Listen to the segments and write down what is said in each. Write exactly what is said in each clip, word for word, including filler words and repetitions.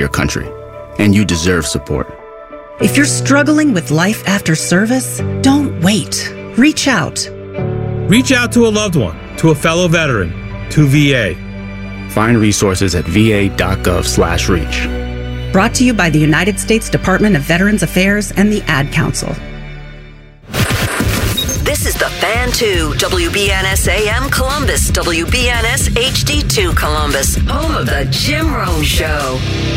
your country, and you deserve support. If you're struggling with life after service, don't wait. Reach out. Reach out to a loved one, to a fellow veteran, to V A. Find resources at va.gov slash reach. Brought to you by the United States Department of Veterans Affairs and the Ad Council. This is the Fan two, W B N S A M Columbus, W B N S H D two Columbus, home of the Jim Rome Show.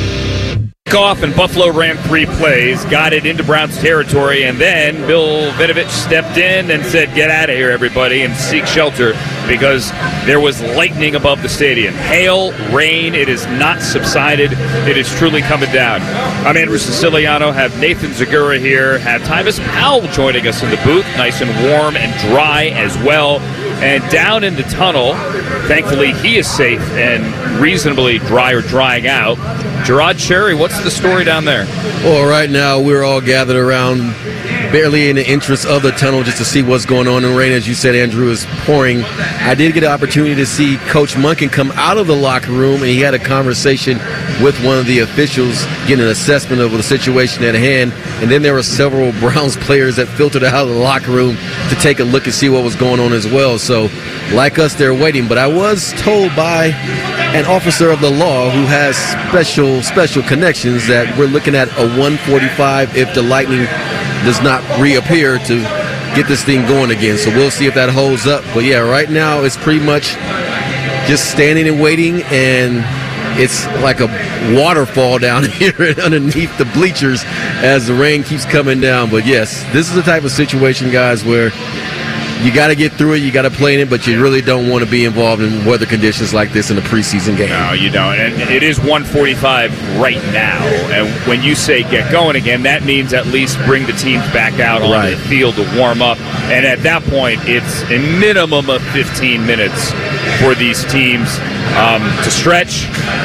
Off and Buffalo ran three plays, got it into Browns territory, and then Bill Vinovich stepped in and said, get out of here, everybody, and seek shelter because there was lightning above the stadium. Hail, rain, it has not subsided. It is truly coming down. I'm Andrew Siciliano, have Nathan Zagura here, have Tyvis Powell joining us in the booth, nice and warm and dry as well. And down in the tunnel, thankfully he is safe and reasonably dry or drying out. Gerard Cherry, what's the story down there? Well, right now we're all gathered around barely in the entrance of the tunnel just to see what's going on. And rain, as you said, Andrew, is pouring. I did get an opportunity to see Coach Monken come out of the locker room, and he had a conversation with one of the officials, getting an assessment of the situation at hand. And then there were several Browns players that filtered out of the locker room to take a look and see what was going on as well. So, like us, they're waiting. But I was told by an officer of the law who has special special connections that we're looking at a one forty-five if the lightning does not reappear to get this thing going again. So we'll see if that holds up. But yeah, right now it's pretty much just standing and waiting, and it's like a waterfall down here underneath the bleachers as the rain keeps coming down. But yes, this is the type of situation, guys, where you got to get through it, you got to play in it, but you really don't want to be involved in weather conditions like this in a preseason game. No, you don't. And it is one forty-five right now. And when you say get going again, that means at least bring the teams back out onto right. the field to warm up. And at that point, it's a minimum of fifteen minutes for these teams um, to stretch,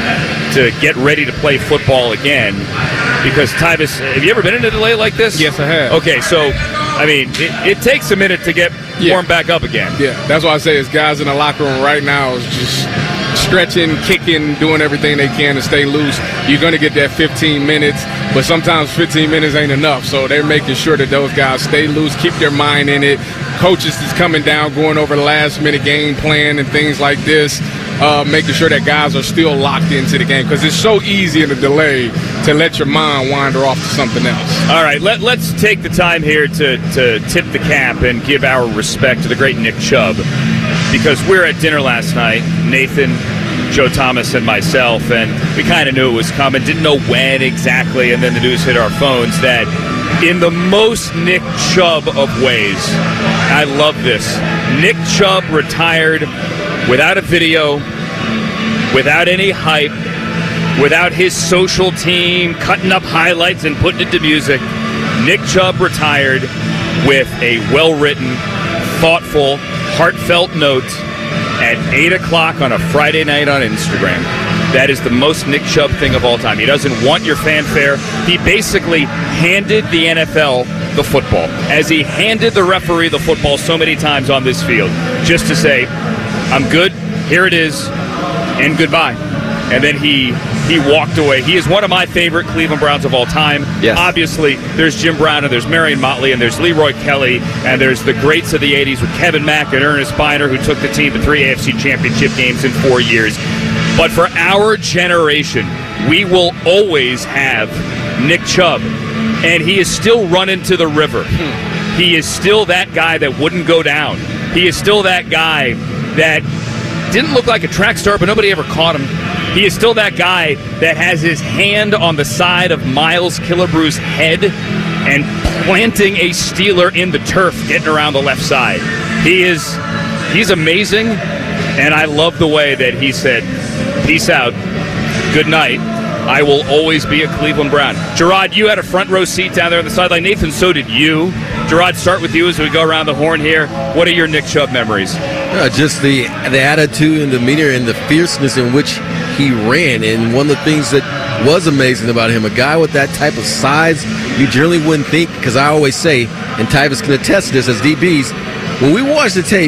to get ready to play football again. Because, Tyvis, have you ever been in a delay like this? Yes, I have. Okay, so, I mean, it, it takes a minute to get yeah. warmed back up again. Yeah, that's why I say it's guys in the locker room right now is just stretching, kicking, doing everything they can to stay loose. You're going to get that fifteen minutes, but sometimes fifteen minutes ain't enough. So they're making sure that those guys stay loose, keep their mind in it. Coaches is coming down, going over the last-minute game plan and things like this. Uh, making sure that guys are still locked into the game because it's so easy in a delay to let your mind wander off to something else. All right, let, let's take the time here to, to tip the cap and give our respect to the great Nick Chubb, because we were at dinner last night, Nathan, Joe Thomas, and myself, and we kind of knew it was coming, didn't know when exactly, and then the news hit our phones that in the most Nick Chubb of ways, I love this, Nick Chubb retired without a video, without any hype, without his social team cutting up highlights and putting it to music. Nick Chubb retired with a well-written, thoughtful, heartfelt note at eight o'clock on a Friday night on Instagram. That is the most Nick Chubb thing of all time. He doesn't want your fanfare. He basically handed the N F L the football, as he handed the referee the football so many times on this field, just to say, I'm good, here it is, and goodbye. And then he he walked away. He is one of my favorite Cleveland Browns of all time. Yes. Obviously, there's Jim Brown, and there's Marion Motley, and there's Leroy Kelly, and there's the greats of the eighties with Kevin Mack and Ernest Biner, who took the team to three A F C championship games in four years. But for our generation, we will always have Nick Chubb, and he is still running to the river. He is still that guy that wouldn't go down. He is still that guy that didn't look like a track star, but nobody ever caught him. He is still that guy that has his hand on the side of Miles Killebrew's head and planting a Steeler in the turf, getting around the left side. He is, he's amazing, and I love the way that he said, peace out, good night. I will always be a Cleveland Brown. Gerard, you had a front row seat down there on the sideline. Nathan, so did you. Gerard, start with you as we go around the horn here. What are your Nick Chubb memories? Uh, just the the attitude and demeanor and the fierceness in which he ran. And one of the things that was amazing about him, a guy with that type of size, you generally wouldn't think, because I always say, and Tyvis can attest to this as D Bs, when we watch the tape,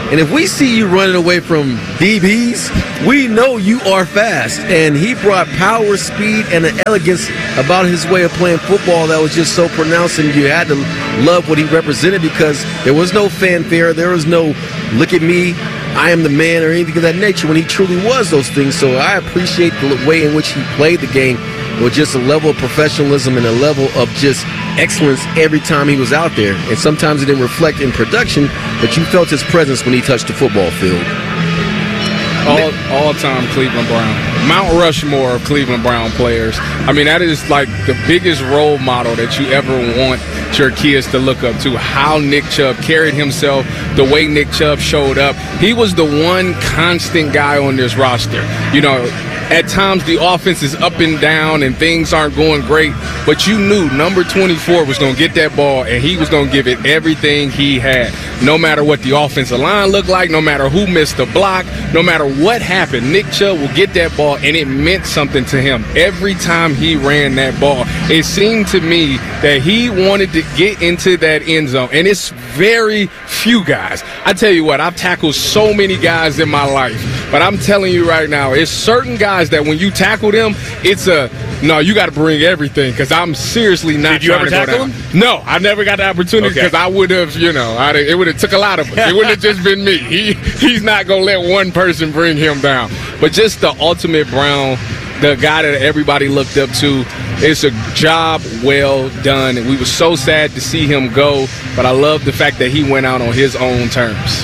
And if we see you running away from D Bs, we know you are fast. And he brought power, speed, and an elegance about his way of playing football that was just so pronounced, and you had to love what he represented because there was no fanfare, there was no look at me, I am the man, or anything of that nature when he truly was those things. So I appreciate the way in which he played the game with just a level of professionalism and a level of just excellence every time he was out there. And sometimes it didn't reflect in production, but you felt his presence when he touched the football field. All, all-time Cleveland Brown. Mount Rushmore of Cleveland Brown players. I mean, that is like the biggest role model that you ever want your kids to look up to. How Nick Chubb carried himself, the way Nick Chubb showed up. He was the one constant guy on this roster. You know, at times the offense is up and down and things aren't going great, but you knew number twenty-four was going to get that ball and he was going to give it everything he had. No matter what the offensive line looked like, no matter who missed the block, no matter what happened, Nick Chubb will get that ball, and it meant something to him every time he ran that ball. It seemed to me that he wanted to get into that end zone, and it's very few guys. I tell you what, I've tackled so many guys in my life, but I'm telling you right now, it's certain guys that when you tackle them, it's a, no, you got to bring everything, because I'm seriously not Did you trying ever to go tackle down. him? No, I never got the opportunity because Okay. I would have, you know, I'd, it would have took a lot of us. It wouldn't have just been me. He He's not going to let one person bring him down. But just the ultimate Brown, the guy that everybody looked up to, it's a job well done. And we were so sad to see him go, but I love the fact that he went out on his own terms.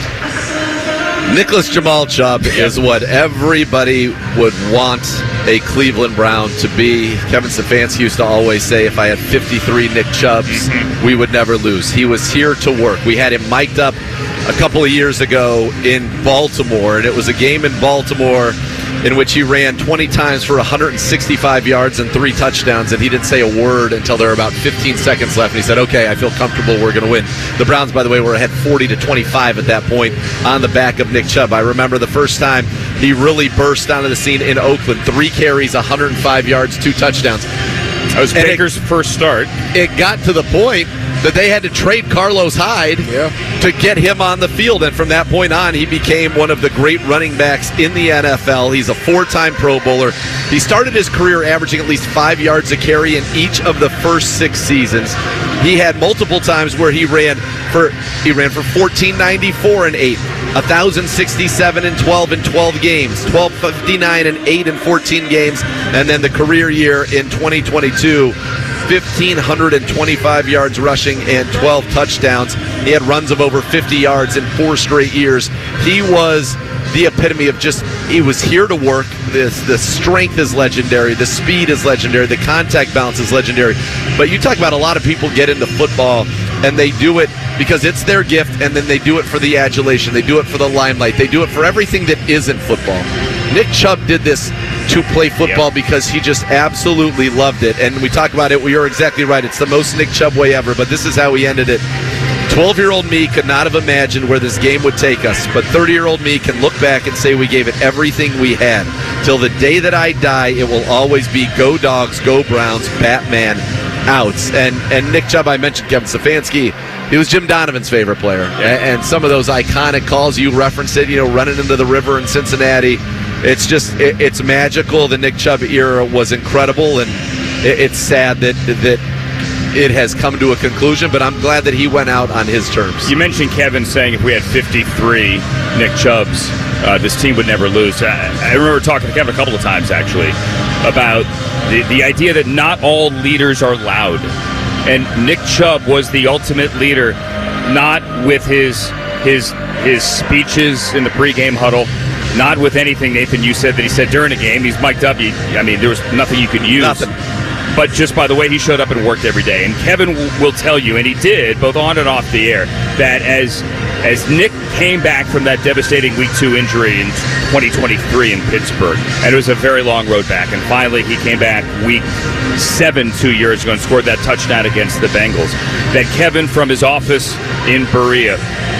Nicholas Jamal Chubb is what everybody would want a Cleveland Brown to be. Kevin Stefanski used to always say, if I had fifty-three Nick Chubbs, mm-hmm. we would never lose. He was here to work. We had him mic'd up a couple of years ago in Baltimore, and it was a game in Baltimore in which he ran twenty times for one hundred sixty-five yards and three touchdowns, and he didn't say a word until there were about fifteen seconds left, and he said, okay, I feel comfortable, we're going to win. The Browns, by the way, were ahead forty to twenty-five at that point on the back of Nick Chubb. I remember the first time he really burst onto the scene in Oakland, three carries, one hundred five yards, two touchdowns. That was And Baker's it, first start. It got to the point that they had to trade Carlos Hyde Yeah. to get him on the field. And from that point on, he became one of the great running backs in the N F L. He's a four-time Pro Bowler. He started his career averaging at least five yards a carry in each of the first six seasons. He had multiple times where he ran for he ran for fourteen ninety-four and eight, one thousand sixty-seven and twelve in twelve games, twelve fifty-nine and eight in fourteen games, and then the career year in twenty twenty-two, one thousand five hundred twenty-five yards rushing and twelve touchdowns. He had runs of over fifty yards in four straight years. He was the epitome of just, he was here to work. This, the strength is legendary. The speed is legendary. The contact balance is legendary. But you talk about a lot of people get into football and they do it because it's their gift, and then they do it for the adulation. They do it for the limelight. They do it for everything that isn't football. Nick Chubb did this to play football yep. because he just absolutely loved it. And we talk about it, well, you're exactly right. It's the most Nick Chubb way ever, but this is how he ended it. twelve-year-old me could not have imagined where this game would take us, but thirty-year-old me can look back and say we gave it everything we had. Till the day that I die, it will always be go Dogs, go Browns, Batman, outs. And and Nick Chubb, I mentioned Kevin Stefanski, he was Jim Donovan's favorite player. Yeah. And some of those iconic calls, you referenced it, you know, running into the river in Cincinnati. It's just, it, it's magical. The Nick Chubb era was incredible, and it, it's sad that that it has come to a conclusion, but I'm glad that he went out on his terms. You mentioned Kevin saying if we had fifty-three Nick Chubbs, uh, this team would never lose. I, I remember talking to Kevin a couple of times, actually, about the, the idea that not all leaders are loud. And Nick Chubb was the ultimate leader, not with his his his speeches in the pregame huddle, not with anything, Nathan, you said that he said during a game. He's mic'd up. He, I mean, there was nothing you could use. Nothing. But just by the way he showed up and worked every day. And Kevin w- will tell you, and he did, both on and off the air, that as as Nick came back from that devastating week two injury in twenty twenty-three in Pittsburgh, and it was a very long road back, and finally he came back week seven two years ago and scored that touchdown against the Bengals, that Kevin from his office in Berea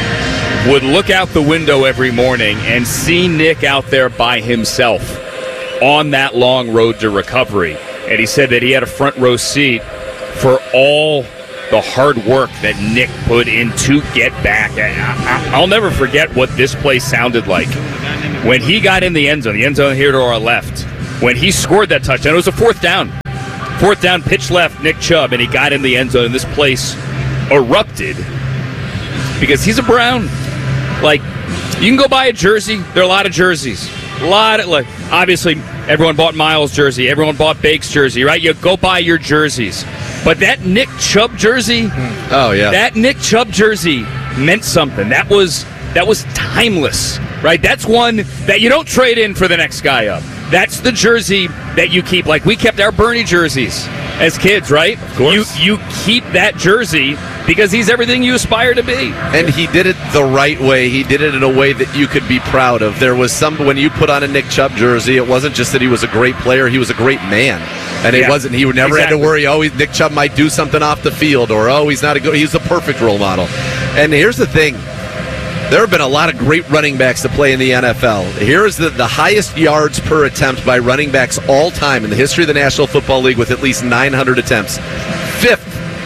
would look out the window every morning and see Nick out there by himself on that long road to recovery. And he said that he had a front row seat for all the hard work that Nick put in to get back. I, I, I'll never forget what this play sounded like when he got in the end zone, the end zone here to our left, when he scored that touchdown. It was a fourth down. Fourth down, pitch left, Nick Chubb, and he got in the end zone, and this place erupted because he's a Brown. Like, you can go buy a jersey. There are a lot of jerseys. A lot of, like, obviously, everyone bought Miles' jersey. Everyone bought Bake's jersey, right? You go buy your jerseys. But that Nick Chubb jersey, oh yeah, that Nick Chubb jersey meant something. That was that was timeless, right? That's one that you don't trade in for the next guy up. That's the jersey that you keep. Like, we kept our Bernie jerseys as kids, right? Of course. You, you keep that jersey because he's everything you aspire to be. And he did it the right way. He did it in a way that you could be proud of. There was some, when you put on a Nick Chubb jersey, it wasn't just that he was a great player, he was a great man. And yeah, it wasn't, he never exactly. had to worry, oh, Nick Chubb might do something off the field, or oh, he's not a good, he's the perfect role model. And here's the thing. There have been a lot of great running backs to play in the N F L. Here is the, the highest yards per attempt by running backs all time in the history of the National Football League with at least nine hundred attempts. Fifth,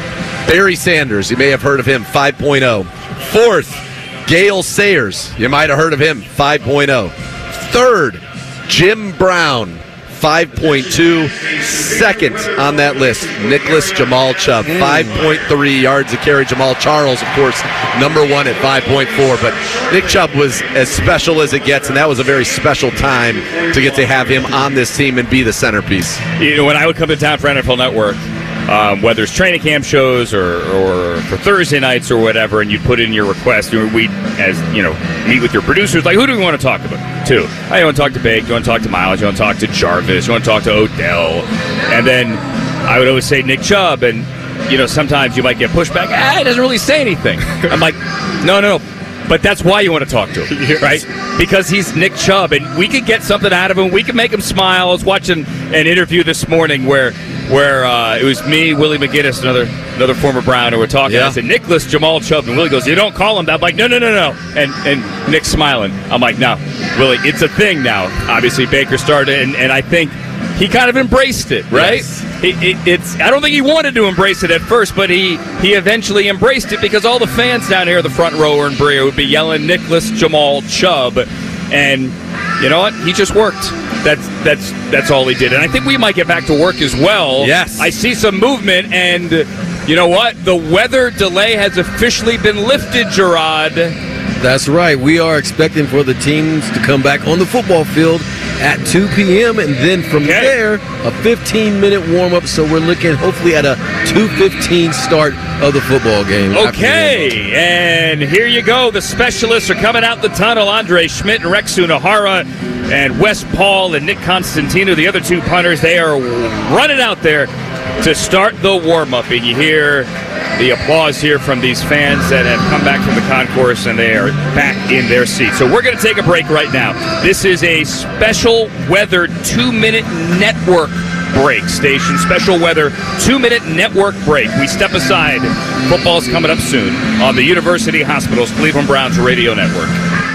Barry Sanders. You may have heard of him, five point oh. Fourth, Gale Sayers. You might have heard of him, five point oh. Third, Jim Brown, five point two. Second on that list, Nicholas Jamal Chubb, five point three yards a carry. Jamal Charles, of course, number one at five point four. But Nick Chubb was as special as it gets, and that was a very special time to get to have him on this team and be the centerpiece. You know, when I would come to town for N F L Network, um, whether it's training camp shows or, or for Thursday nights or whatever, and you'd put in your request, we, as you know, meet with your producers, like, who do we want to talk about? Two. I want to talk to Bake, you want to talk to Miles, you want to talk to Jarvis, you want to talk to Odell. And then I would always say Nick Chubb, and, you know, sometimes you might get pushback. Ah, he doesn't really say anything. I'm like, no, no, no. But that's why you want to talk to him, yes. Right? Because he's Nick Chubb, and we could get something out of him. We could make him smile. I was watching an interview this morning where where uh, it was me, Willie McGinnis, another another former Brown, who were talking. Yeah. I said, Nicholas Jamal Chubb, and Willie goes, you don't call him that. I'm like, no, no, no, no. And and Nick's smiling. I'm like, no, Willie, it's a thing now. Obviously, Baker started, and, and I think he kind of embraced it, right? Yes. It, it, it's. I don't think he wanted to embrace it at first, but he, he eventually embraced it because all the fans down here, the front row in Brea, would be yelling Nicholas Jamal Chubb, and you know what? He just worked. That's that's that's all he did, and I think we might get back to work as well. Yes, I see some movement, and you know what? The weather delay has officially been lifted, Gerard. That's right. We are expecting for the teams to come back on the football field at two p.m. and then from okay. there, a fifteen-minute warm-up. So we're looking hopefully at a two fifteen start of the football game. Okay, and here you go. The specialists are coming out the tunnel. Andre Schmidt and Rex Sunahara and Wes Paul and Nick Constantino, the other two punters, they are running out there to start the warm-up. And you hear the applause here from these fans that have come back from the concourse, and they are back in their seats. So we're going to take a break right now. This is a special weather two-minute network break station. Special weather two-minute network break. We step aside. Football's coming up soon on the University Hospitals Cleveland Browns Radio Network.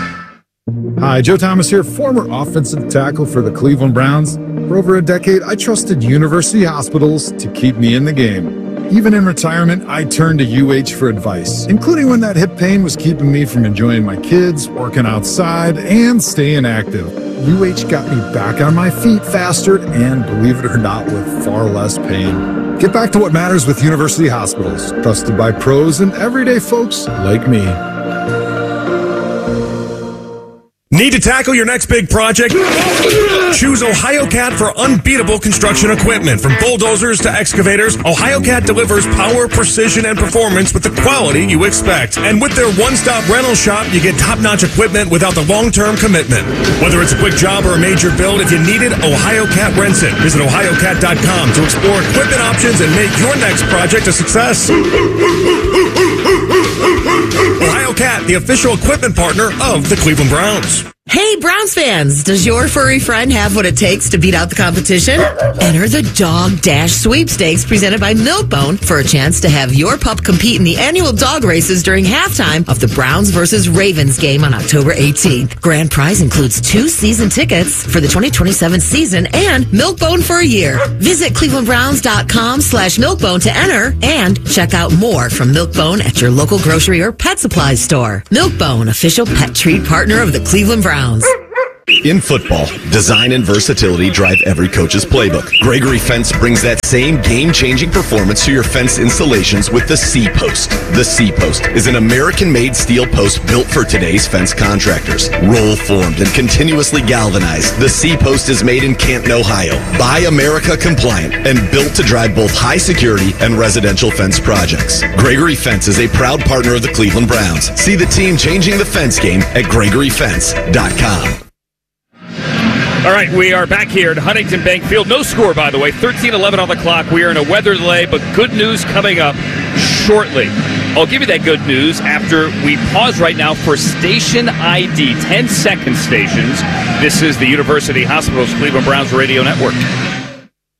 Hi, Joe Thomas here, former offensive tackle for the Cleveland Browns. For over a decade, I trusted University Hospitals to keep me in the game. Even in retirement, I turned to U H for advice, including when that hip pain was keeping me from enjoying my kids, working outside, and staying active. U H got me back on my feet faster and, believe it or not, with far less pain. Get back to what matters with University Hospitals, trusted by pros and everyday folks like me. Need to tackle your next big project? Choose OhioCat for unbeatable construction equipment. From bulldozers to excavators, OhioCat delivers power, precision, and performance with the quality you expect. And with their one-stop rental shop, you get top-notch equipment without the long-term commitment. Whether it's a quick job or a major build, if you need it, OhioCat rents it. Visit Ohio Cat dot com to explore equipment options and make your next project a success. OhioCat, the official equipment partner of the Cleveland Browns. Hey, Browns fans, does your furry friend have what it takes to beat out the competition? Enter the Dog Dash Sweepstakes presented by Milk-Bone for a chance to have your pup compete in the annual dog races during halftime of the Browns versus Ravens game on October eighteenth. Grand prize includes two season tickets for the twenty twenty-seven season and Milk-Bone for a year. Visit clevelandbrowns.com slash Milk-Bone to enter and check out more from Milk-Bone at your local grocery or pet supply store. Milk-Bone, official pet treat partner of the Cleveland Browns. In football, design and versatility drive every coach's playbook. Gregory Fence brings that same game-changing performance to your fence installations with the C-Post. The C-Post is an American-made steel post built for today's fence contractors. Roll-formed and continuously galvanized, the C-Post is made in Canton, Ohio. Buy America compliant and built to drive both high security and residential fence projects. Gregory Fence is a proud partner of the Cleveland Browns. See the team changing the fence game at gregory fence dot com. All right, we are back here at Huntington Bank Field. No score, by the way, thirteen eleven on the clock. We are in a weather delay, but good news coming up shortly. I'll give you that good news after we pause right now for station I D, ten second stations. This is the University Hospitals Cleveland Browns Radio Network.